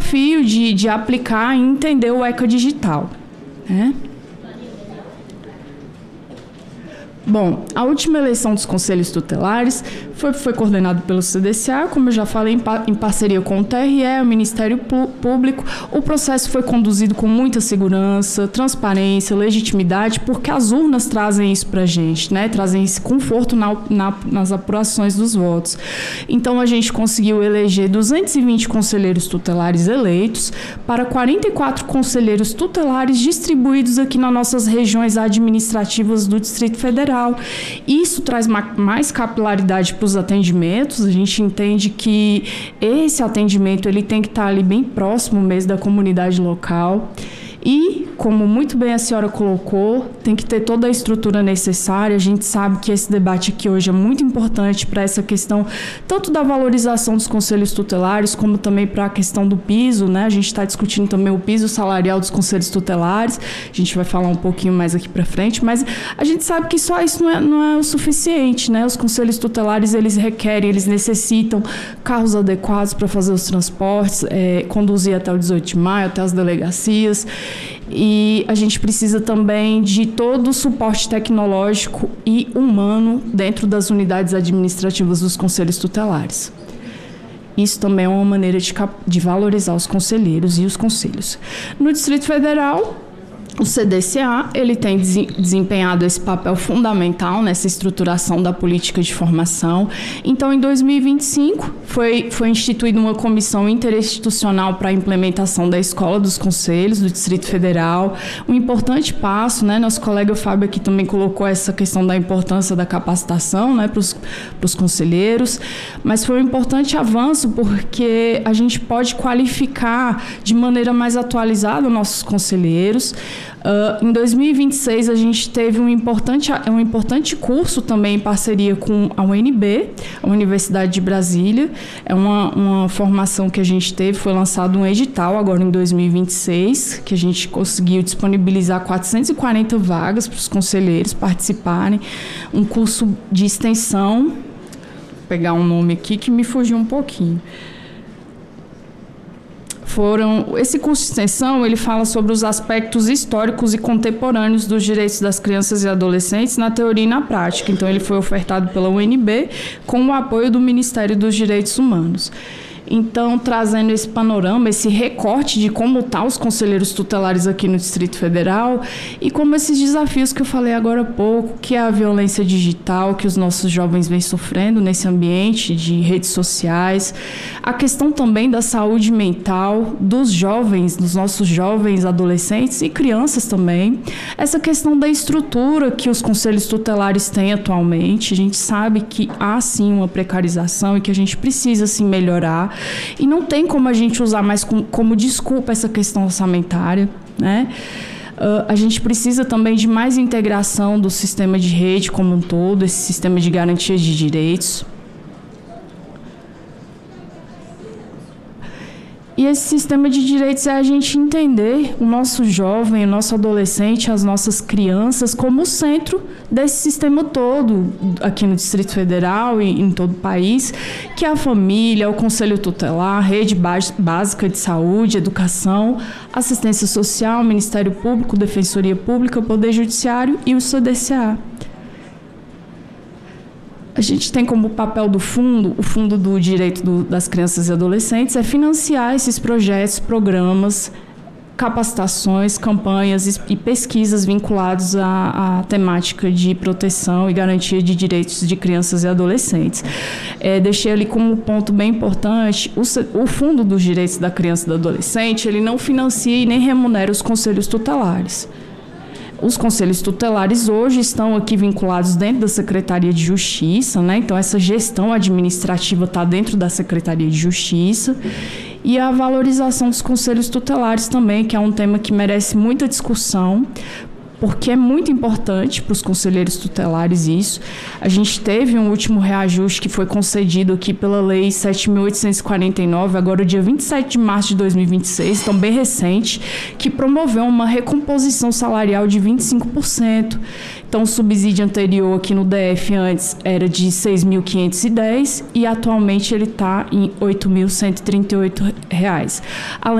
desafio de aplicar e entender o ECA digital, né? Bom, a última eleição dos conselhos tutelares foi coordenada pelo CDCA, como eu já falei, em parceria com o TRE, o Ministério Público. O processo foi conduzido com muita segurança, transparência, legitimidade, porque as urnas trazem isso para a gente, né? Trazem esse conforto nas apurações dos votos. Então, a gente conseguiu eleger 220 conselheiros tutelares eleitos para 44 conselheiros tutelares distribuídos aqui nas nossas regiões administrativas do Distrito Federal. Isso traz mais capilaridade para os atendimentos. A gente entende que esse atendimento ele tem que estar ali bem próximo mesmo da comunidade local. E, como muito bem a senhora colocou, tem que ter toda a estrutura necessária. A gente sabe que esse debate aqui hoje é muito importante para essa questão, tanto da valorização dos conselhos tutelares, como também para a questão do piso, né? A gente está discutindo também o piso salarial dos conselhos tutelares. A gente vai falar um pouquinho mais aqui para frente, mas a gente sabe que só isso não é o suficiente, né? Os conselhos tutelares, eles necessitam carros adequados para fazer os transportes, conduzir até o 18 de maio, até as delegacias. E a gente precisa também de todo o suporte tecnológico e humano dentro das unidades administrativas dos conselhos tutelares. Isso também é uma maneira de valorizar os conselheiros e os conselhos. No Distrito Federal, o CDCA, ele tem desempenhado esse papel fundamental nessa estruturação da política de formação. Então, em 2025, foi instituída uma comissão interinstitucional para a implementação da Escola dos Conselhos do Distrito Federal. Um importante passo, né? Nosso colega Fábio aqui também colocou essa questão da importância da capacitação, né, para os conselheiros, mas foi um importante avanço porque a gente pode qualificar de maneira mais atualizada nossos conselheiros. Em 2026, a gente teve um importante curso também em parceria com a UNB, a Universidade de Brasília. É uma formação que a gente teve, foi lançado um edital agora em 2026, que a gente conseguiu disponibilizar 440 vagas para os conselheiros participarem. Um curso de extensão, vou pegar um nome aqui que me fugiu um pouquinho. Esse curso de extensão, ele fala sobre os aspectos históricos e contemporâneos dos direitos das crianças e adolescentes na teoria e na prática. Então, ele foi ofertado pela UNB com o apoio do Ministério dos Direitos Humanos. Então, trazendo esse panorama, esse recorte de como estão os conselheiros tutelares aqui no Distrito Federal e como esses desafios que eu falei agora há pouco, que é a violência digital que os nossos jovens vêm sofrendo nesse ambiente de redes sociais, a questão também da saúde mental dos jovens, dos nossos jovens, adolescentes e crianças também, essa questão da estrutura que os conselhos tutelares têm atualmente. A gente sabe que há, sim, uma precarização e que a gente precisa, sim, melhorar. E não tem como a gente usar mais como desculpa essa questão orçamentária, né? A gente precisa também de mais integração do sistema de rede como um todo, esse sistema de garantia de direitos. E esse sistema de direitos é a gente entender o nosso jovem, o nosso adolescente, as nossas crianças como o centro desse sistema todo, aqui no Distrito Federal e em todo o país, que é a família, o Conselho Tutelar, Rede Básica de Saúde, Educação, Assistência Social, Ministério Público, Defensoria Pública, Poder Judiciário e o CDCA. A gente tem como papel do fundo, o Fundo do Direito das Crianças e Adolescentes, é financiar esses projetos, programas, capacitações, campanhas e pesquisas vinculados à temática de proteção e garantia de direitos de crianças e adolescentes. Deixei ali como ponto bem importante, o Fundo dos Direitos da Criança e do Adolescente, ele não financia e nem remunera os conselhos tutelares. Os conselhos tutelares hoje estão aqui vinculados dentro da Secretaria de Justiça, né? Então, essa gestão administrativa está dentro da Secretaria de Justiça. E a valorização dos conselhos tutelares também, que é um tema que merece muita discussão, porque é muito importante para os conselheiros tutelares isso. A gente teve um último reajuste que foi concedido aqui pela Lei 7.849, agora dia 27 de março de 2026, então bem recente, que promoveu uma recomposição salarial de 25%. Então, o subsídio anterior aqui no DF antes era de R$ 6.510 e atualmente ele está em R$ 8.138.